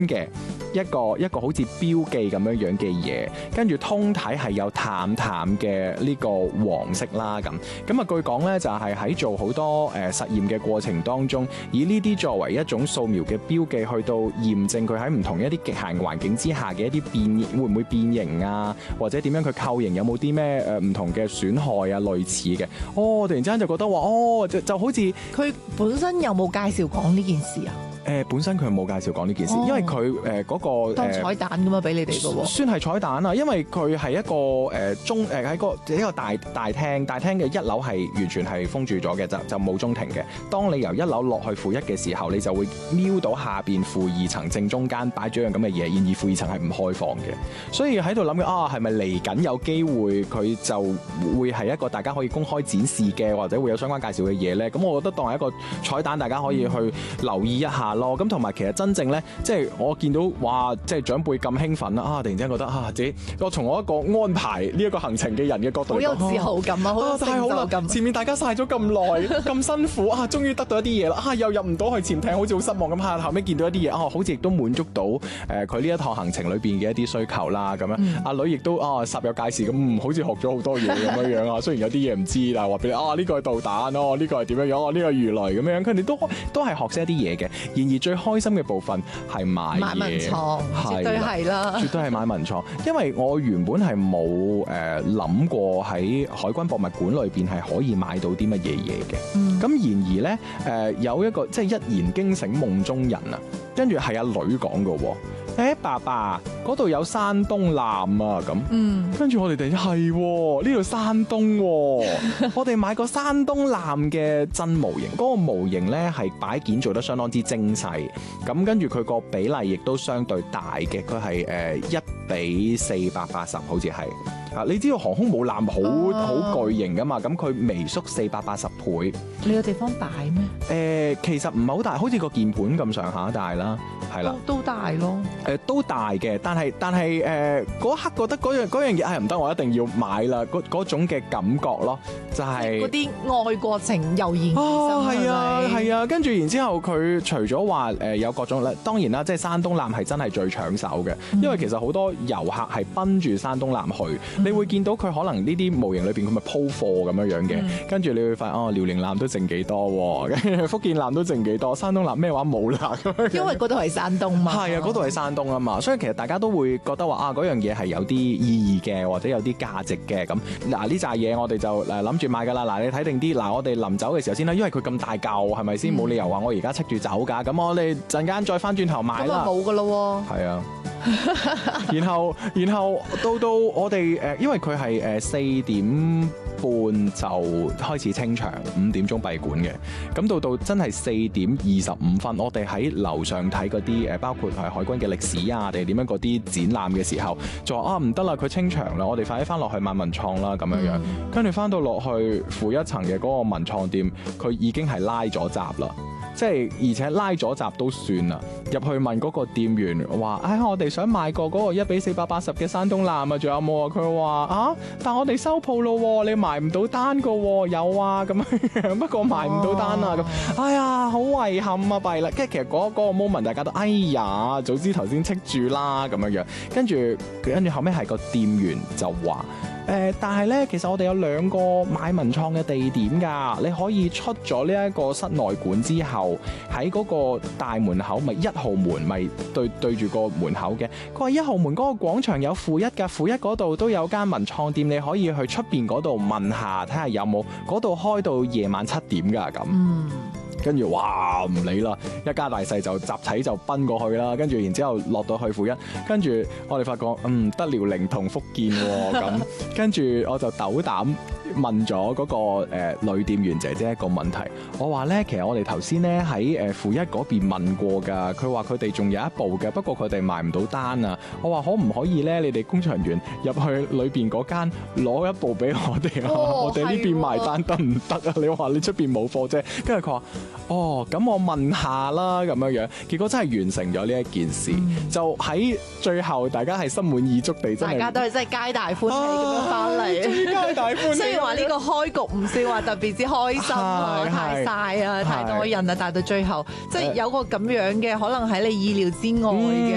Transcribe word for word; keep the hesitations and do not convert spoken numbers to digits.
嘅一個一個好似標記咁樣樣嘅嘢，跟住通體係有淡淡嘅呢個黃色啦咁。咁啊據講咧就係喺做好多誒實驗嘅過程當中，以呢啲作為一種掃描嘅標記，去到驗證佢喺唔同一啲極限環境之下嘅一啲變會唔會變形啊，或者點樣佢構型有冇啲咩誒唔同嘅損害啊類似嘅。哦，突然之間就覺得話哦就就好似佢本身有冇介紹講呢件事啊？ 誒、呃、本身佢冇介紹講呢件事，哦、因為佢誒嗰個當彩蛋咁樣俾你哋嘅喎， 算係彩蛋啊！因為佢係一個誒、呃、中誒喺、呃、個一個大大廳，大廳嘅一樓係完全係封住咗嘅，就就冇中庭嘅。當你由一樓落去負一嘅時候，你就會瞄到下邊負二層正中間擺咗樣咁嘅嘢，然而負二層係唔開放嘅。所以喺度諗嘅啊，係咪嚟緊有機會佢就會係一個大家可以公開展示嘅，或者會有相關介紹嘅嘢咧？咁我覺得當係一個彩蛋，大家可以去留意一下咯。咁同埋其實真正咧，即係我見到哇，即係長輩咁興奮啦啊！突然之間覺得啊，自己我從我一個安排呢一個行程嘅人嘅角度， 好有自豪感啊，好有成就感。 前面大家曬咗咁耐，咁辛苦啊，終於得到一啲嘢啦啊，又入唔到去潛艇，好似好失望咁。嚇，後尾見到一啲嘢啊，好似亦都滿足到誒佢呢一趟行程裏邊嘅一啲需求啦。咁樣阿、嗯、女亦都啊煞有介事咁、嗯，好似學咗好多嘢咁樣樣啊。雖然有啲嘢唔知，但係話俾你啊，呢個係導彈哦，呢個係點樣樣啊，呢個係魚雷咁樣，佢哋都都係學識一啲嘢嘅。然而最開心嘅部分係買嘢， 買文創，絕對係啦， 絕對係買文創。因為我原本係冇誒諗過喺海軍博物館裏邊係可以買到啲乜嘢嘢嘅。咁、嗯、然而咧誒、呃、有一個即係一言驚醒夢中人啊，跟住係阿女講嘅喎。誒、欸、爸爸嗰度有山東艦啊咁，嗯、跟住我哋突然係呢度山東、啊，我哋買個山東艦嘅真模型，嗰、那個模型咧係擺件做得相當之精細，咁跟住佢個比例亦都相對大嘅，佢係誒一比四百八十，好似係。啊！你知道航空母艦好好巨型噶嘛？咁佢微縮四百八十倍。 你有地方擺咩？ 誒、呃，其實唔係好大，好似個鍵盤咁上下大啦，係啦， 都大咯。誒、 呃，都大嘅，但係但係誒嗰刻覺得嗰樣嗰樣嘢係唔得，我一定要買啦。嗰嗰種嘅感覺咯，就係嗰啲愛國情油然而生。 係啊係啊，跟住然之後佢除咗話誒有各種咧，當然啦，即係山東艦係真係最搶手嘅，嗯、因為其實好多遊客係奔住山東艦去。你會見到佢可能呢啲模型裏邊佢咪鋪貨咁樣樣嘅，跟住、嗯、你會發現哦，遼寧艦都剩幾多，福建艦都剩幾多，山東艦咩話冇啦咁樣。 因為嗰度係山東嘛。係啊，嗰度係山東啊嘛，所以其實大家都會覺得話啊，嗰樣嘢係有啲意義嘅，或者有啲價值嘅咁。嗱呢扎嘢我哋就誒諗住買㗎啦。嗱你睇定啲，嗱我哋臨走嘅時候先啦，因為佢咁大嚿係咪先？冇、嗯、理由話我而家戚住走㗎。咁我哋陣間再翻轉頭買啦。 冇㗎咯喎。係啊。然後，然後到到我哋誒，因為佢係誒四點半就開始清場，五點鐘閉館嘅。咁到到真係四點二十五分，我哋喺樓上睇嗰啲誒，包括係海軍嘅歷史啊，定係點樣嗰啲展覽嘅時候，就話啊唔得啦，佢清場啦，我哋快啲翻落去買文創啦咁樣樣。跟住翻到落去負一層嘅嗰個文創店，佢已經係拉咗閘啦。即係而且拉咗閘都算啦，入去問嗰個店員話：唉、哎，我哋想買個嗰個一比四百八十嘅山東艦啊，仲有冇啊？佢話啊，但我哋收鋪咯，你埋唔到單噶，有啊咁樣，不過埋唔到單啊咁，哎呀，好遺憾啊，弊啦！跟住其實嗰嗰個 moment 大家都哎呀，早知頭先戚住啦咁樣樣，跟住跟住後尾係個店員就話。誒、呃，但係咧，其實我哋有兩個買文創嘅地點㗎，你可以出咗呢一個室內館之後，喺嗰個大門口，咪一號門咪對對住個門口嘅。佢話一號門嗰個廣場有負一㗎，負一嗰度都有間文創店，你可以去出邊嗰度問下，睇下有冇嗰度開到夜晚七點㗎咁。嗯。跟住哇唔理啦，一家大細就集齊就奔過去啦。跟住然之後落到去負一，跟住我哋發覺嗯得遼寧同福建喎咁。跟住我就斗膽問咗嗰個誒女店員姐姐一個問題，我話咧其實我哋頭先咧喺誒負一嗰邊問過㗎，佢話佢哋仲有一部嘅，不過佢哋賣唔到單啊。我話可唔可以咧？你哋工場員入去裏邊嗰間攞一部俾我哋啊？哦、我哋呢邊賣單得唔得啊？你話你出邊冇貨啫，跟住佢話。哦，咁我問下啦，咁樣樣，結果真係完成咗呢一件事，嗯、就喺最後大家係心滿意足地，真係大家都係真係皆大歡喜咁樣翻嚟， 皆大歡喜。 雖然話呢個開局唔算話特別之開心啊，太晒啊，太多人啊，但到最後即係有個咁樣嘅，可能喺你意料之外嘅。嗯